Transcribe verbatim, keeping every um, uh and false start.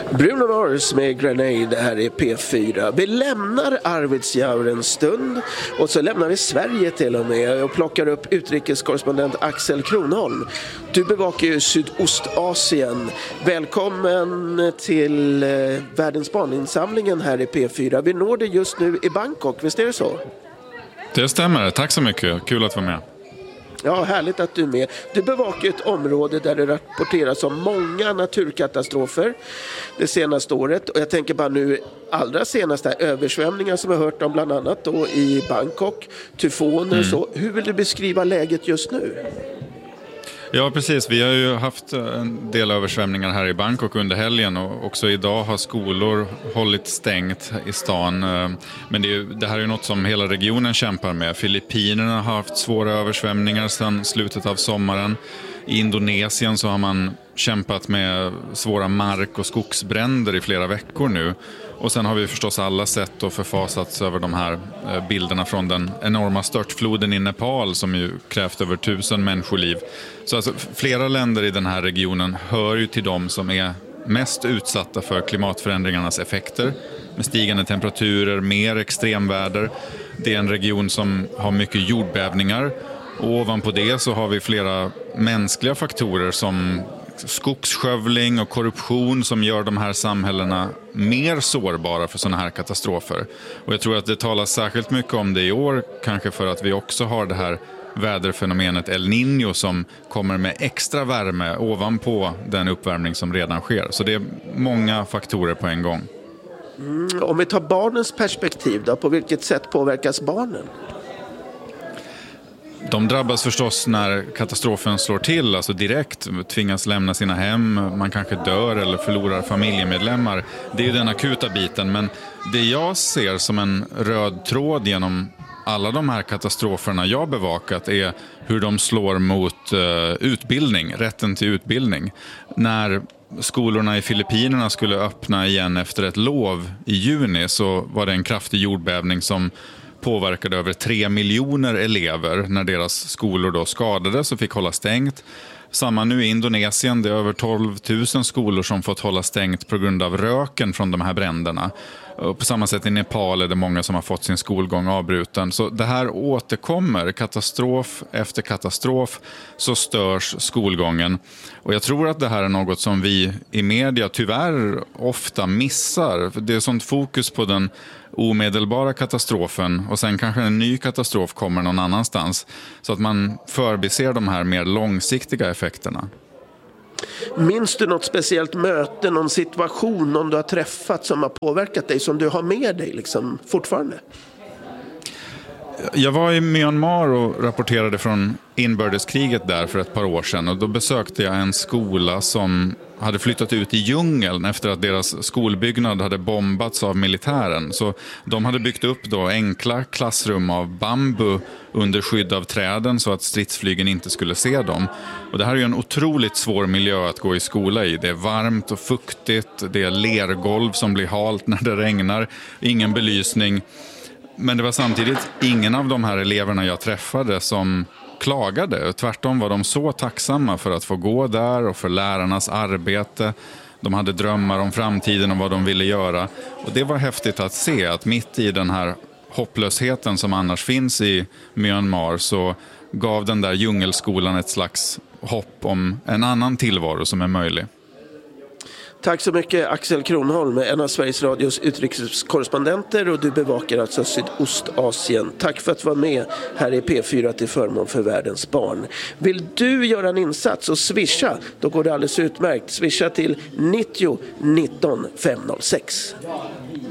Bruno Mars med Grenade här i P fyra. Vi lämnar Arvidsjaur en stund och så lämnar vi Sverige till och med och plockar upp utrikeskorrespondent Axel Kronholm. Du bevakar ju Sydostasien. Välkommen till eh, Världens barninsamlingen här i P fyra. Vi når det just nu i Bangkok, visst är det så? Det stämmer, tack så mycket. Kul att vara med. Ja, härligt att du är med. Du bevakar ett område där det rapporteras om många naturkatastrofer det senaste året. Och jag tänker bara nu allra senaste översvämningar som vi har hört om bland annat då i Bangkok, tyfoner och så. Hur vill du beskriva läget just nu? Ja, precis. Vi har ju haft en del översvämningar här i Bangkok under helgen och också idag har skolor hållit stängt i stan. Men det, är ju, det här är ju något som hela regionen kämpar med. Filippinerna har haft svåra översvämningar sedan slutet av sommaren. I Indonesien så har man kämpat med svåra mark- och skogsbränder i flera veckor nu. Och sen har vi förstås alla sett och förfasats över de här bilderna från den enorma störtfloden i Nepal som ju krävt över tusen människoliv. Så alltså, flera länder i den här regionen hör ju till de som är mest utsatta för klimatförändringarnas effekter. Med stigande temperaturer, mer extremväder. Det är en region som har mycket jordbävningar. Och ovanpå det så har vi flera mänskliga faktorer som skogsskövling och korruption som gör de här samhällena mer sårbara för sådana här katastrofer. Och jag tror att det talas särskilt mycket om det i år, kanske för att vi också har det här väderfenomenet El Niño som kommer med extra värme ovanpå den uppvärmning som redan sker. Så det är många faktorer på en gång. Mm, om vi tar barnens perspektiv då, på vilket sätt påverkas barnen? De drabbas förstås när katastrofen slår till, alltså direkt tvingas lämna sina hem, man kanske dör eller förlorar familjemedlemmar. Det är ju den akuta biten, men det jag ser som en röd tråd genom alla de här katastroferna jag bevakat är hur de slår mot uh, utbildning, rätten till utbildning. När skolorna i Filippinerna skulle öppna igen efter ett lov i juni så var det en kraftig jordbävning som påverkade över tre miljoner elever när deras skolor då skadades och fick hålla stängt. Samma nu i Indonesien, det är över tolv tusen skolor som fått hålla stängt på grund av röken från de här bränderna. Och på samma sätt i Nepal är det många som har fått sin skolgång avbruten. Så det här återkommer, katastrof efter katastrof så störs skolgången. Och jag tror att det här är något som vi i media tyvärr ofta missar. För det är sånt fokus på den omedelbara katastrofen och sen kanske en ny katastrof kommer någon annanstans. Så att man förbiser de här mer långsiktiga effekterna. Minns du något speciellt möte, någon situation, någon du har träffat som har påverkat dig, som du har med dig liksom fortfarande? Jag var i Myanmar och rapporterade från inbördeskriget där för ett par år sedan och då besökte jag en skola som hade flyttat ut i djungeln efter att deras skolbyggnad hade bombats av militären. Så de hade byggt upp då enkla klassrum av bambu under skydd av träden så att stridsflygen inte skulle se dem. Och det här är ju en otroligt svår miljö att gå i skola i. Det är varmt och fuktigt, det är lergolv som blir halt när det regnar, ingen belysning. Men det var samtidigt ingen av de här eleverna jag träffade som klagade. Tvärtom var de så tacksamma för att få gå där och för lärarnas arbete. De hade drömmar om framtiden och vad de ville göra. Och det var häftigt att se att mitt i den här hopplösheten som annars finns i Myanmar så gav den där djungelskolan ett slags hopp om en annan tillvaro som är möjlig. Tack så mycket Axel Kronholm, en av Sveriges Radios utrikeskorrespondenter, och du bevakar alltså Sydostasien. Tack för att vara med här i P fyra till förmån för världens barn. Vill du göra en insats och swisha, då går det alldeles utmärkt. Swisha till nittio nitton femhundrasex.